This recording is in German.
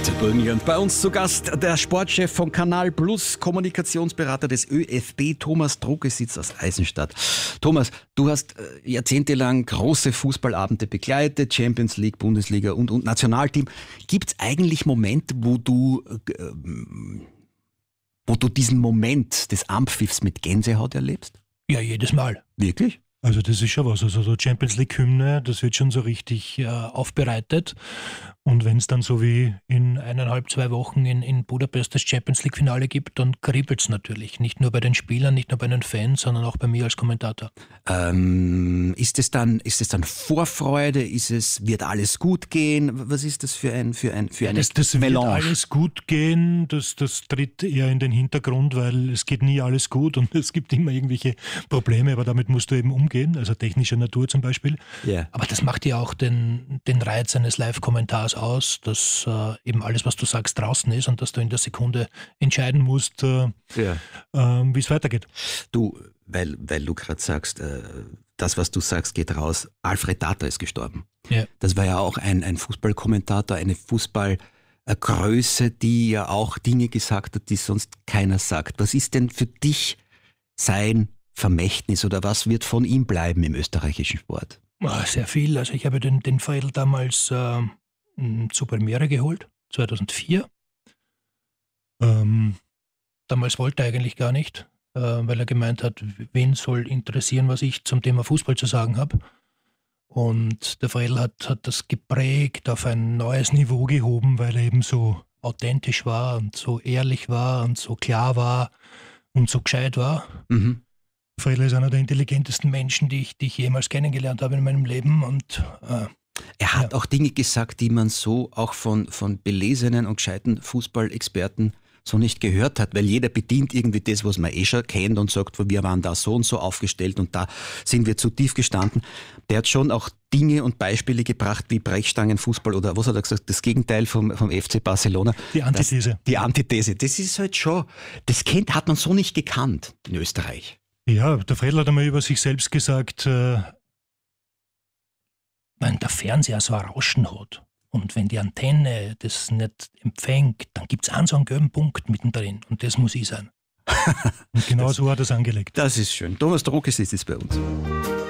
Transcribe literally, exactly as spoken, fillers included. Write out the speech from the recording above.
Deprimierend. Bei uns zu Gast der Sportchef von Kanal Plus, Kommunikationsberater des ÖFB, Thomas Druckesitz aus Eisenstadt. Thomas, du hast jahrzehntelang große Fußballabende begleitet, Champions League, Bundesliga und, und Nationalteam. Gibt es eigentlich Momente, wo du, äh, wo du diesen Moment des Anpfiffs mit Gänsehaut erlebst? Ja, jedes Mal. Wirklich? Also das ist schon was. Also so Champions League Hymne, das wird schon so richtig äh, aufbereitet. Und wenn es dann so wie in eineinhalb, zwei Wochen in, in Budapest das Champions League Finale gibt, dann kribbelt es natürlich. Nicht nur bei den Spielern, nicht nur bei den Fans, sondern auch bei mir als Kommentator. Ähm, ist es dann, ist es dann Vorfreude? Ist es, wird alles gut gehen? Was ist das für ein, für ein, für eine Das, das wird alles gut gehen. Das, das tritt eher in den Hintergrund, weil es geht nie alles gut und es gibt immer irgendwelche Probleme, aber damit musst du eben umgehen, also technischer Natur zum Beispiel. Yeah. Aber das macht ja auch den, den Reiz eines Live-Kommentars aus, dass äh, eben alles, was du sagst, draußen ist und dass du in der Sekunde entscheiden musst, äh, Ja. äh, wie es weitergeht. Du, weil, weil du gerade sagst, äh, das, was du sagst, geht raus. Alfred Tata ist gestorben. Ja. Das war ja auch ein, ein Fußballkommentator, eine Fußballgröße, die ja auch Dinge gesagt hat, die sonst keiner sagt. Was ist denn für dich sein Vermächtnis oder was wird von ihm bleiben im österreichischen Sport? Ah, sehr viel. Also ich habe den, den Veredl damals äh, zur Premiere geholt, zweitausendvier. Ähm, damals wollte er eigentlich gar nicht, äh, weil er gemeint hat, wen soll interessieren, was ich zum Thema Fußball zu sagen habe. Und der Veredl hat, hat das geprägt, auf ein neues Niveau gehoben, weil er eben so authentisch war und so ehrlich war und so klar war und so gescheit war. Mhm. Veredl ist einer der intelligentesten Menschen, die ich, die ich jemals kennengelernt habe in meinem Leben. Und äh, Er hat Ja. auch Dinge gesagt, die man so auch von, von belesenen und gescheiten Fußballexperten so nicht gehört hat, weil jeder bedient irgendwie das, was man eh schon kennt und sagt, wir waren da so und so aufgestellt und da sind wir zu tief gestanden. Der hat schon auch Dinge und Beispiele gebracht wie Brechstangenfußball oder was hat er gesagt, das Gegenteil vom, vom F C Barcelona. die Antithese. Das, die Antithese. Das ist halt schon, das kennt, hat man so nicht gekannt in Österreich. Ja, der Veredl hat einmal über sich selbst gesagt, äh, wenn der Fernseher so ein Rauschen hat und wenn die Antenne das nicht empfängt, dann gibt es einen so einen gelben Punkt mittendrin und das muss ich sein. Und genau so hat er es angelegt. Das ist schön. Thomas Druckesitz ist bei uns.